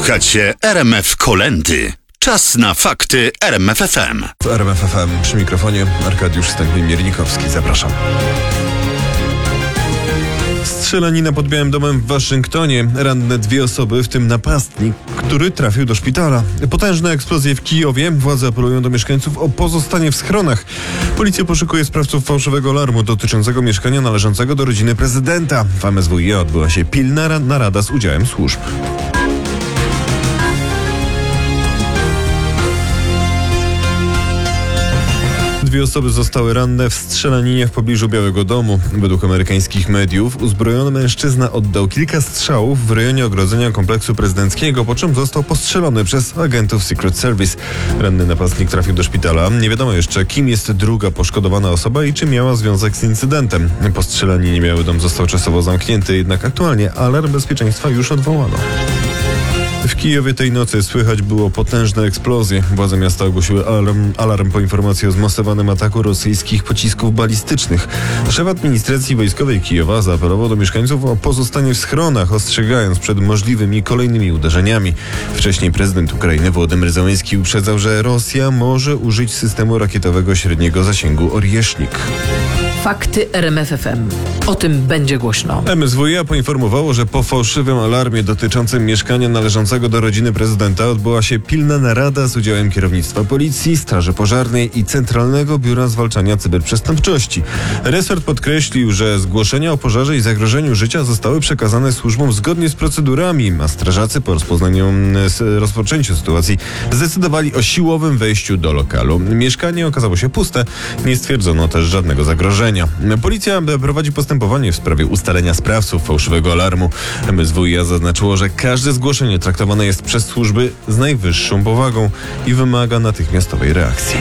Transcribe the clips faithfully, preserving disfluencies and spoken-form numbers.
Słuchacie R M F Kolędy. Czas na fakty R M F F M. W R M F F M przy mikrofonie Arkadiusz Stępień-Miernikowski. Zapraszam. Strzelanina pod Białym Domem w Waszyngtonie. Ranne dwie osoby, w tym napastnik, który trafił do szpitala. Potężne eksplozje w Kijowie. Władze apelują do mieszkańców o pozostanie w schronach. Policja poszukuje sprawców fałszywego alarmu dotyczącego mieszkania należącego do rodziny prezydenta. W M S W iA odbyła się pilna narada z udziałem służb. Dwie osoby zostały ranne w strzelaninie w pobliżu Białego Domu. Według amerykańskich mediów uzbrojony mężczyzna oddał kilka strzałów w rejonie ogrodzenia kompleksu prezydenckiego, po czym został postrzelony przez agentów Secret Service. Ranny napastnik trafił do szpitala. Nie wiadomo jeszcze, kim jest druga poszkodowana osoba i czy miała związek z incydentem. Po strzelaninie Biały Dom został czasowo zamknięty, jednak aktualnie alarm bezpieczeństwa już odwołano. W Kijowie tej nocy słychać było potężne eksplozje. Władze miasta ogłosiły alarm, alarm po informacji o zmasowanym ataku rosyjskich pocisków balistycznych. Szef administracji wojskowej Kijowa zaapelował do mieszkańców o pozostanie w schronach, ostrzegając przed możliwymi kolejnymi uderzeniami. Wcześniej prezydent Ukrainy Wołodymyr Zełenski uprzedzał, że Rosja może użyć systemu rakietowego średniego zasięgu Orjesznik. Fakty R M F F M. O tym będzie głośno. M S W iA poinformowało, że po fałszywym alarmie dotyczącym mieszkania należącego do rodziny prezydenta odbyła się pilna narada z udziałem kierownictwa policji, straży pożarnej i Centralnego Biura Zwalczania Cyberprzestępczości. Resort podkreślił, że zgłoszenia o pożarze i zagrożeniu życia zostały przekazane służbom zgodnie z procedurami, a strażacy po rozpoznaniu, rozpoczęciu sytuacji zdecydowali o siłowym wejściu do lokalu. Mieszkanie okazało się puste, nie stwierdzono też żadnego zagrożenia. Policja prowadzi postępowanie w sprawie ustalenia sprawców fałszywego alarmu. M S W iA zaznaczyło, że każde zgłoszenie traktowane jest przez służby z najwyższą powagą i wymaga natychmiastowej reakcji.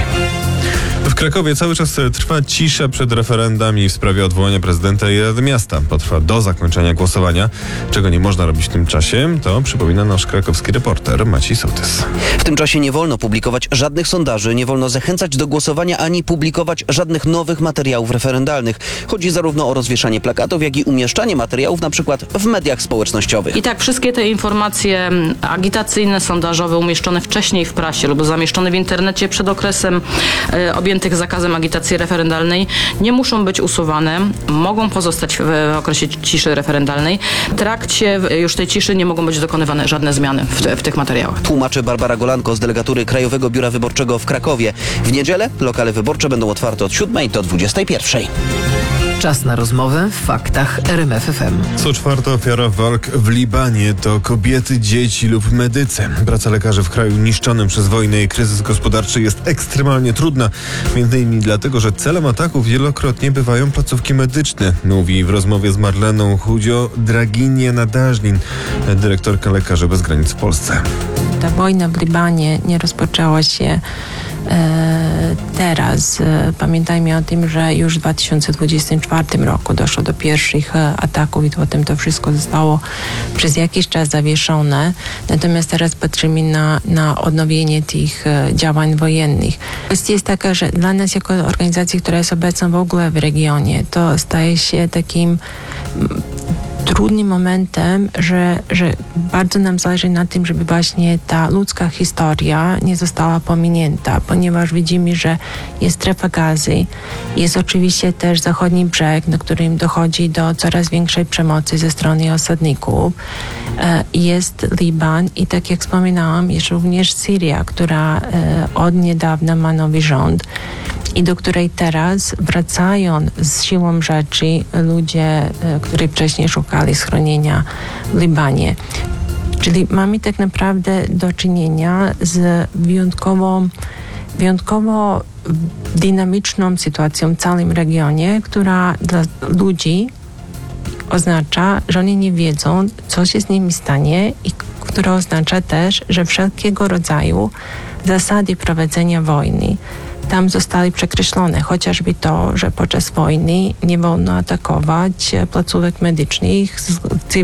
W Krakowie cały czas trwa cisza przed referendami w sprawie odwołania prezydenta i Rady Miasta. Potrwa do zakończenia głosowania. Czego nie można robić w tym czasie, to przypomina nasz krakowski reporter Maciej Sołtys. W tym czasie nie wolno publikować żadnych sondaży, nie wolno zachęcać do głosowania ani publikować żadnych nowych materiałów referendalnych. Chodzi zarówno o rozwieszanie plakatów, jak i umieszczanie materiałów na przykład w mediach społecznościowych. I tak wszystkie te informacje agitacyjne, sondażowe umieszczone wcześniej w prasie lub zamieszczone w internecie przed okresem e, objętych zakazem agitacji referendalnej nie muszą być usuwane, mogą pozostać w okresie ciszy referendalnej. W trakcie już tej ciszy nie mogą być dokonywane żadne zmiany w, te, w tych materiałach. Tłumaczy Barbara Golanko z delegatury Krajowego Biura Wyborczego w Krakowie. W niedzielę lokale wyborcze będą otwarte od siódmej do dwudziestej pierwszej. Czas na rozmowę w faktach R M F F M. Co czwarta ofiara walk w Libanie to kobiety, dzieci lub medycy. Praca lekarzy w kraju niszczonym przez wojnę i kryzys gospodarczy jest ekstremalnie trudna. Między innymi dlatego, że celem ataków wielokrotnie bywają placówki medyczne. Mówi w rozmowie z Marleną Chudio-Draginie-Nadażnin, dyrektorka Lekarzy Bez Granic w Polsce. Ta wojna w Libanie nie rozpoczęła się e, teraz. E, pamiętajmy o tym, że już w dwa tysiące dwudziestym czwartym roku doszło do pierwszych e, ataków i potem to wszystko zostało przez jakiś czas zawieszone. Natomiast teraz patrzymy na, na odnowienie tych e, działań wojennych. Kwestia jest taka, że dla nas jako organizacji, która jest obecna w ogóle w regionie, to staje się takim m, trudnym momentem, że, że bardzo nam zależy na tym, żeby właśnie ta ludzka historia nie została pominięta, ponieważ widzimy, że jest strefa Gazy, jest oczywiście też zachodni brzeg, na którym dochodzi do coraz większej przemocy ze strony osadników. Jest Liban i tak jak wspominałam, jest również Syria, która od niedawna ma nowy rząd i do której teraz wracają z siłą rzeczy ludzie, którzy wcześniej szukali schronienia w Libanie. Czyli mamy tak naprawdę do czynienia z wyjątkowo, wyjątkowo dynamiczną sytuacją w całym regionie, która dla ludzi oznacza, że oni nie wiedzą, co się z nimi stanie i która oznacza też, że wszelkiego rodzaju zasady prowadzenia wojny tam zostały przekreślone, chociażby to, że podczas wojny nie wolno atakować placówek medycznych,